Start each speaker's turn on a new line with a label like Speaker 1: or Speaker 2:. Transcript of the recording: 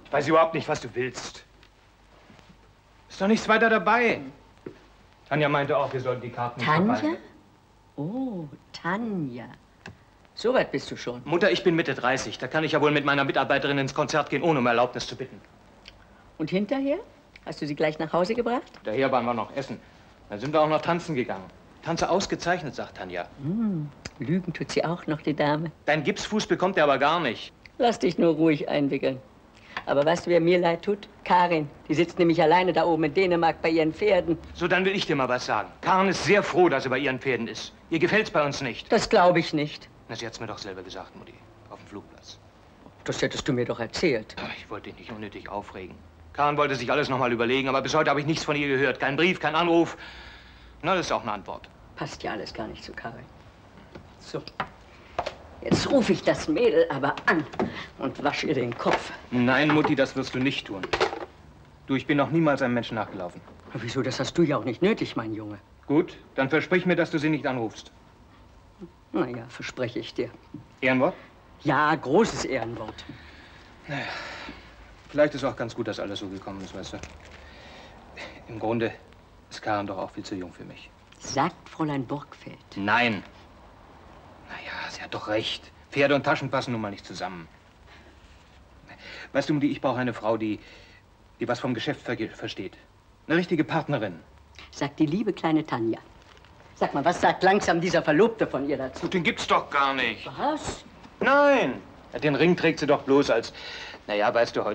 Speaker 1: Ich weiß überhaupt nicht, was du willst. Ist doch nichts weiter dabei. Tanja meinte auch, wir sollten die Karten nicht
Speaker 2: Tanja?
Speaker 1: verballen.
Speaker 2: Oh, Tanja. So weit bist du schon.
Speaker 1: Mutter, ich bin Mitte 30. Da kann ich ja wohl mit meiner Mitarbeiterin ins Konzert gehen, ohne um Erlaubnis zu bitten.
Speaker 2: Und hinterher? Hast du sie gleich nach Hause gebracht?
Speaker 1: Daher waren wir noch essen. Dann sind wir auch noch tanzen gegangen. Tanze ausgezeichnet, sagt Tanja.
Speaker 2: Lügen tut sie auch noch, die Dame.
Speaker 1: Dein Gipsfuß bekommt er aber gar nicht.
Speaker 2: Lass dich nur ruhig einwickeln. Aber weißt du, wer mir leid tut? Karin. Die sitzt nämlich alleine da oben in Dänemark bei ihren Pferden.
Speaker 1: So, dann will ich dir mal was sagen. Karin ist sehr froh, dass sie bei ihren Pferden ist. Ihr gefällt's bei uns nicht.
Speaker 2: Das glaube ich nicht.
Speaker 1: Na, sie hat's mir doch selber gesagt, Mutti. Auf dem Flugplatz.
Speaker 2: Das hättest du mir doch erzählt.
Speaker 1: Ich wollte dich nicht unnötig aufregen. Karin wollte sich alles noch mal überlegen, aber bis heute habe ich nichts von ihr gehört. Kein Brief, kein Anruf. Na, das ist auch eine Antwort.
Speaker 2: Passt ja alles gar nicht zu Karin. So. Jetzt rufe ich das Mädel aber an und wasche ihr den Kopf.
Speaker 1: Nein, Mutti, das wirst du nicht tun. Du, ich bin noch niemals einem Menschen nachgelaufen.
Speaker 2: Wieso, das hast du ja auch nicht nötig, mein Junge.
Speaker 1: Gut, dann versprich mir, dass du sie nicht anrufst.
Speaker 2: Na ja, verspreche ich dir.
Speaker 1: Ehrenwort?
Speaker 2: Ja, großes Ehrenwort.
Speaker 1: Naja, vielleicht ist auch ganz gut, dass alles so gekommen ist, weißt du. Im Grunde ist Karin doch auch viel zu jung für mich.
Speaker 2: Sagt Fräulein Borgfeld.
Speaker 1: Nein. Naja, sie hat doch recht. Pferde und Taschen passen nun mal nicht zusammen. Weißt du, Mutti, ich brauche eine Frau, die was vom Geschäft versteht. Eine richtige Partnerin.
Speaker 2: Sagt die liebe kleine Tanja. Sag mal, was sagt langsam dieser Verlobte von ihr dazu?
Speaker 1: Den gibt's doch gar nicht.
Speaker 2: Was?
Speaker 1: Nein. Den Ring trägt sie doch bloß als, naja, weißt du, heute